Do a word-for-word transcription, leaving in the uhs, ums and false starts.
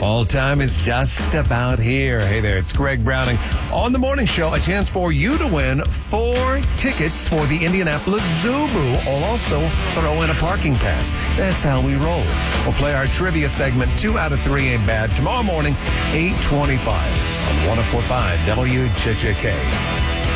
All time is just about here. Hey there, it's Greg Browning. On the morning show, a chance for you to win four tickets for the Indianapolis Zubu. I'll also throw in a parking pass. That's how we roll. We'll play our trivia segment, two out of three ain't bad, tomorrow morning, eight twenty-five on one oh four point five W J J K.